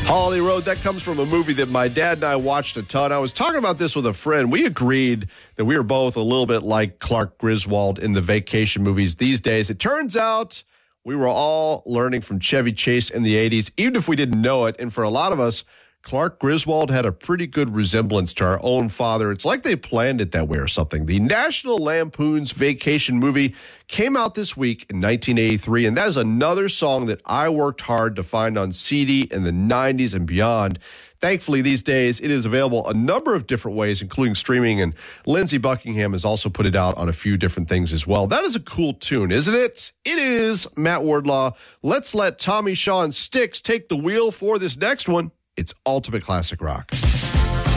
Holiday Road, that comes from a movie that my dad and I watched a ton. I was talking about this with a friend. We agreed that we were both a little bit like Clark Griswold in the vacation movies these days. It turns out we were all learning from Chevy Chase in the 80s, even if we didn't know it. And for a lot of us, Clark Griswold had a pretty good resemblance to our own father. It's like they planned it that way or something. The National Lampoon's Vacation movie came out this week in 1983, and that is another song that I worked hard to find on CD in the 90s and beyond. Thankfully, these days, it is available a number of different ways, including streaming, and Lindsey Buckingham has also put it out on a few different things as well. That is a cool tune, isn't it? It is. Matt Wardlaw. Let's let Tommy Shaw and Styx take the wheel for this next one. It's Ultimate Classic Rock.